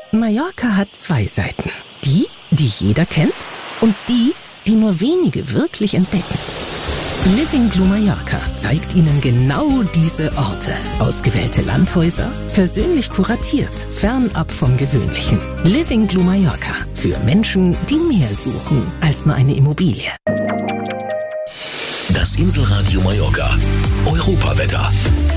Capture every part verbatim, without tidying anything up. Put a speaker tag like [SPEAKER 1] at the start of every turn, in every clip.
[SPEAKER 1] Mallorca hat zwei Seiten. Die, die jeder kennt und die, die nur wenige wirklich entdecken. Living Blue Mallorca zeigt Ihnen genau diese Orte. Ausgewählte Landhäuser, persönlich kuratiert, fernab vom Gewöhnlichen. Living Blue Mallorca. Für Menschen, die mehr suchen als nur eine Immobilie.
[SPEAKER 2] Das Inselradio Mallorca. Europawetter.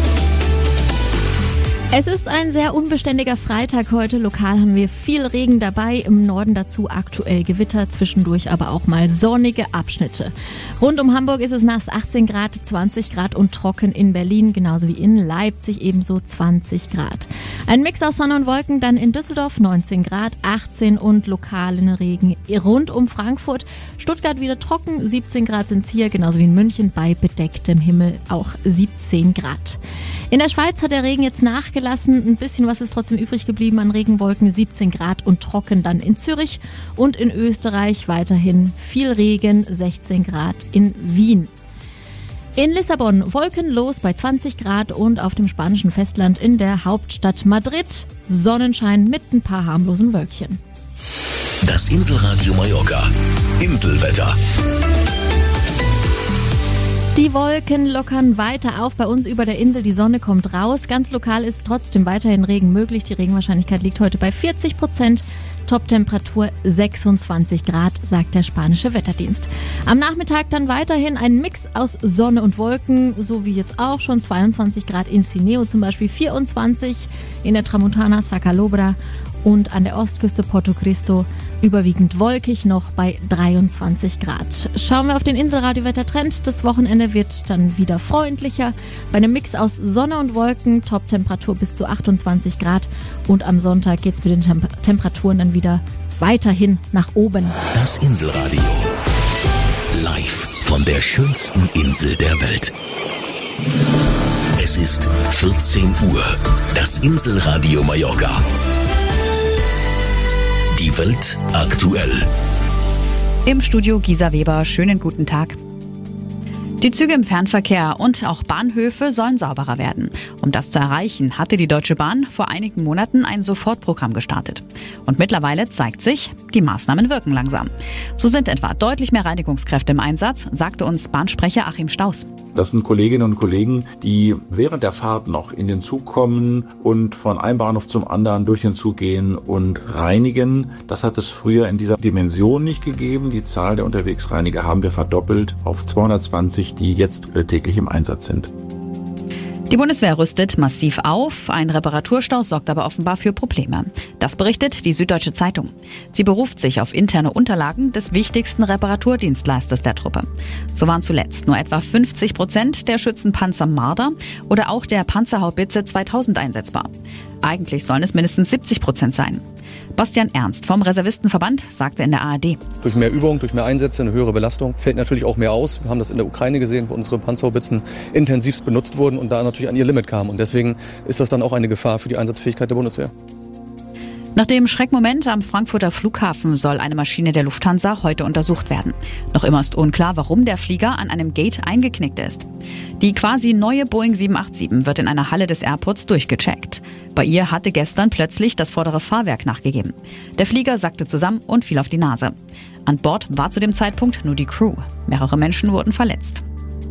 [SPEAKER 3] Es ist ein sehr unbeständiger Freitag heute. Lokal haben wir viel Regen dabei, im Norden dazu aktuell Gewitter, zwischendurch aber auch mal sonnige Abschnitte. Rund um Hamburg ist es nass, achtzehn Grad, zwanzig Grad und trocken in Berlin, genauso wie in Leipzig ebenso zwanzig Grad. Ein Mix aus Sonne und Wolken, dann in Düsseldorf neunzehn Grad, achtzehn und lokalen Regen rund um Frankfurt. Stuttgart wieder trocken, siebzehn Grad sind es hier, genauso wie in München bei bedecktem Himmel auch siebzehn Grad. In der Schweiz hat der Regen jetzt nachgelassen. Ein bisschen was ist trotzdem übrig geblieben an Regenwolken, siebzehn Grad und trocken dann in Zürich und in Österreich weiterhin viel Regen, sechzehn Grad in Wien. In Lissabon wolkenlos bei zwanzig Grad und auf dem spanischen Festland in der Hauptstadt Madrid Sonnenschein mit ein paar harmlosen Wölkchen.
[SPEAKER 2] Das Inselradio Mallorca. Inselwetter.
[SPEAKER 3] Die Wolken lockern weiter auf bei uns über der Insel. Die Sonne kommt raus. Ganz lokal ist trotzdem weiterhin Regen möglich. Die Regenwahrscheinlichkeit liegt heute bei vierzig Prozent. Toptemperatur sechsundzwanzig Grad, sagt der spanische Wetterdienst. Am Nachmittag dann weiterhin ein Mix aus Sonne und Wolken, so wie jetzt auch schon zweiundzwanzig Grad in Sineo, zum Beispiel vierundzwanzig in der Tramontana Sacalobra und an der Ostküste Porto Cristo überwiegend wolkig noch bei dreiundzwanzig Grad. Schauen wir auf den Inselradio-Wettertrend. Das Wochenende wird dann wieder freundlicher. Bei einem Mix aus Sonne und Wolken, Toptemperatur bis zu achtundzwanzig Grad. Und am Sonntag geht es mit den Temp- Temperaturen dann wieder weiterhin nach oben.
[SPEAKER 2] Das Inselradio. Live von der schönsten Insel der Welt. Es ist vierzehn Uhr. Das Inselradio Mallorca. Die Welt aktuell.
[SPEAKER 4] Im Studio Gisa Weber, schönen guten Tag. Die Züge im Fernverkehr und auch Bahnhöfe sollen sauberer werden. Um das zu erreichen, hatte die Deutsche Bahn vor einigen Monaten ein Sofortprogramm gestartet. Und mittlerweile zeigt sich, die Maßnahmen wirken langsam. So sind etwa deutlich mehr Reinigungskräfte im Einsatz, sagte uns Bahnsprecher Achim Staus.
[SPEAKER 5] Das sind Kolleginnen und Kollegen, die während der Fahrt noch in den Zug kommen und von einem Bahnhof zum anderen durch den Zug gehen und reinigen. Das hat es früher in dieser Dimension nicht gegeben. Die Zahl der Unterwegsreiniger haben wir verdoppelt auf zweihundertzwanzig, die jetzt täglich im Einsatz sind.
[SPEAKER 4] Die Bundeswehr rüstet massiv auf, ein Reparaturstau sorgt aber offenbar für Probleme. Das berichtet die Süddeutsche Zeitung. Sie beruft sich auf interne Unterlagen des wichtigsten Reparaturdienstleisters der Truppe. So waren zuletzt nur etwa fünfzig Prozent der Schützenpanzer Marder oder auch der Panzerhaubitze zweitausend einsetzbar. Eigentlich sollen es mindestens siebzig Prozent sein. Bastian Ernst vom Reservistenverband sagte in der A R D.
[SPEAKER 6] Durch mehr Übung, durch mehr Einsätze, eine höhere Belastung fällt natürlich auch mehr aus. Wir haben das in der Ukraine gesehen, wo unsere Panzerhaubitzen intensivst benutzt wurden und da natürlich an ihr Limit kamen. Und deswegen ist das dann auch eine Gefahr für die Einsatzfähigkeit der Bundeswehr.
[SPEAKER 4] Nach dem Schreckmoment am Frankfurter Flughafen soll eine Maschine der Lufthansa heute untersucht werden. Noch immer ist unklar, warum der Flieger an einem Gate eingeknickt ist. Die quasi neue Boeing sieben acht sieben wird in einer Halle des Airports durchgecheckt. Bei ihr hatte gestern plötzlich das vordere Fahrwerk nachgegeben. Der Flieger sackte zusammen und fiel auf die Nase. An Bord war zu dem Zeitpunkt nur die Crew. Mehrere Menschen wurden verletzt.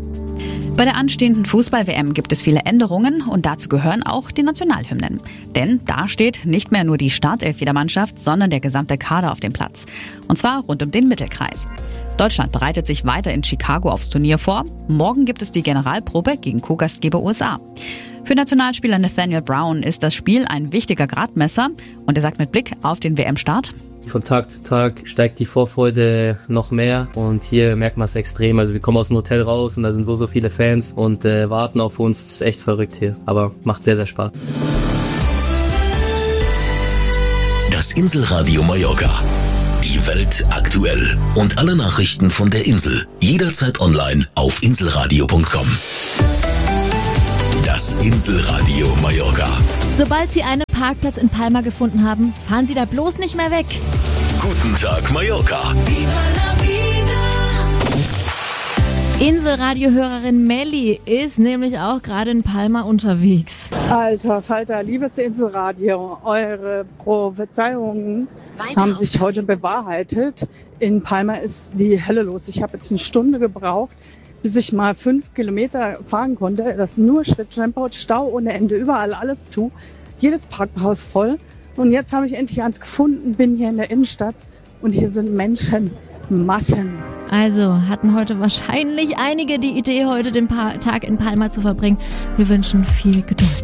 [SPEAKER 4] Bei der anstehenden Fußball-W M gibt es viele Änderungen und dazu gehören auch die Nationalhymnen. Denn da steht nicht mehr nur die Startelf jeder Mannschaft, sondern der gesamte Kader auf dem Platz. Und zwar rund um den Mittelkreis. Deutschland bereitet sich weiter in Chicago aufs Turnier vor. Morgen gibt es die Generalprobe gegen Co-Gastgeber U S A. Für Nationalspieler Nathaniel Brown ist das Spiel ein wichtiger Gradmesser und er sagt mit Blick auf den W M-Start:
[SPEAKER 7] Von Tag zu Tag steigt die Vorfreude noch mehr und hier merkt man es extrem. Also wir kommen aus dem Hotel raus und da sind so, so viele Fans und äh, warten auf uns. Das ist echt verrückt hier, aber macht sehr, sehr Spaß.
[SPEAKER 2] Das Inselradio Mallorca. Die Welt aktuell und alle Nachrichten von der Insel. Jederzeit online auf inselradio punkt com. Das Inselradio Mallorca.
[SPEAKER 3] Sobald Sie einen Parkplatz in Palma gefunden haben, fahren Sie da bloß nicht mehr weg.
[SPEAKER 2] Guten Tag, Mallorca.
[SPEAKER 8] Viva la vida.
[SPEAKER 3] Inselradiohörerin Melli ist nämlich auch gerade in Palma unterwegs.
[SPEAKER 8] Alter Falter, liebes Inselradio, eure Prophezeiungen haben sich heute bewahrheitet. In Palma ist die Hölle los. Ich habe jetzt eine Stunde gebraucht, bis ich mal fünf Kilometer fahren konnte. Das ist nur Schritttempo, Stau ohne Ende, überall alles zu. Jedes Parkhaus voll. Und jetzt habe ich endlich eins gefunden, bin hier in der Innenstadt und hier sind Menschenmassen.
[SPEAKER 3] Also hatten heute wahrscheinlich einige die Idee, heute den pa- Tag in Palma zu verbringen. Wir wünschen viel Geduld.